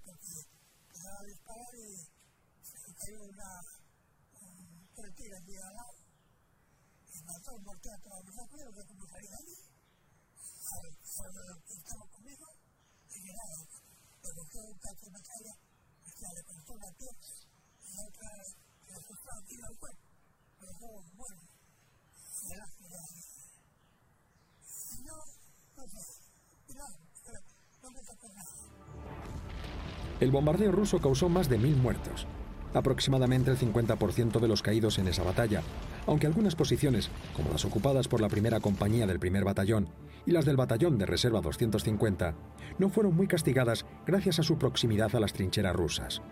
porque empezaba a disparar y se le cayó un proyectil allí al lado y mató un mortero a toda la verdad, pero que como salía allí, al que estaba conmigo, y que nada, le cogió un cacho de metralla, le cortó la pierna y la otra le asustó aquí al cuerpo, pero fue bueno, y era El bombardeo ruso causó más de 1000 muertos, aproximadamente el 50% de los caídos en esa batalla, aunque algunas posiciones, como las ocupadas por la primera compañía del primer batallón y las del batallón de reserva 250, no fueron muy castigadas gracias a su proximidad a las trincheras rusas.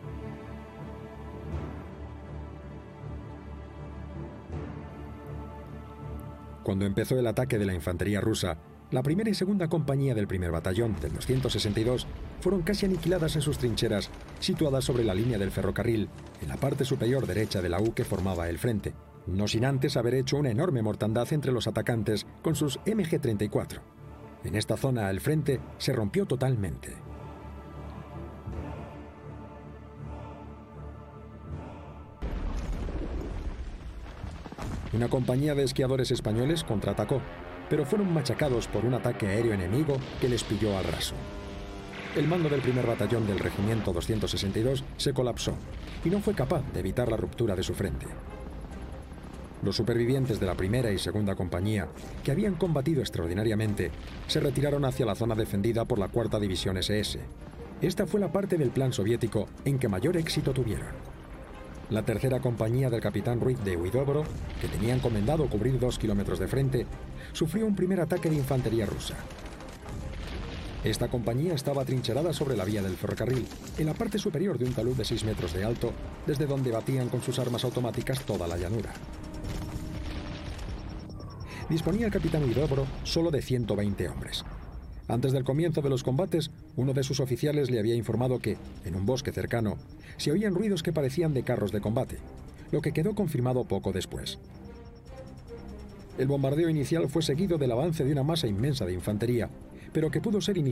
Cuando empezó el ataque de la infantería rusa, la primera y segunda compañía del primer batallón, del 262, fueron casi aniquiladas en sus trincheras, situadas sobre la línea del ferrocarril, en la parte superior derecha de la U que formaba el frente, no sin antes haber hecho una enorme mortandad entre los atacantes con sus MG-34. En esta zona el frente se rompió totalmente. Una compañía de esquiadores españoles contraatacó, pero fueron machacados por un ataque aéreo enemigo que les pilló al raso. El mando del primer batallón del regimiento 262 se colapsó y no fue capaz de evitar la ruptura de su frente. Los supervivientes de la primera y segunda compañía, que habían combatido extraordinariamente, se retiraron hacia la zona defendida por la cuarta división SS. Esta fue la parte del plan soviético en que mayor éxito tuvieron. La tercera compañía del capitán Ruiz de Huidobro, que tenía encomendado cubrir 2 kilómetros de frente, sufrió un primer ataque de infantería rusa. Esta compañía estaba atrincherada sobre la vía del ferrocarril, en la parte superior de un talud de 6 metros de alto, desde donde batían con sus armas automáticas toda la llanura. Disponía el capitán Huidobro solo de 120 hombres. Antes del comienzo de los combates, uno de sus oficiales le había informado que, en un bosque cercano, se oían ruidos que parecían de carros de combate, lo que quedó confirmado poco después. El bombardeo inicial fue seguido del avance de una masa inmensa de infantería, pero que pudo ser iniciado